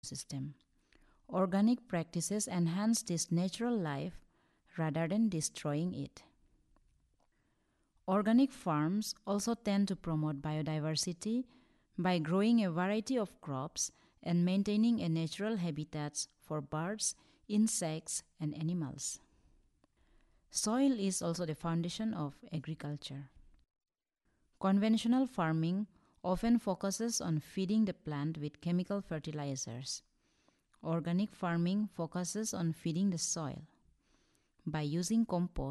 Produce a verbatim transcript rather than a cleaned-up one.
ecosystem. Organic practices enhance this natural life rather than destroying it. Organic farms also tend to promote biodiversity by growing a variety of crops and maintaining a natural habitats for birds, insects, and animals. Soil is also the foundation of agriculture. Conventional farming often focuses on feeding the plant with chemical fertilizers. Organic farming focuses on feeding the soil. By using compost,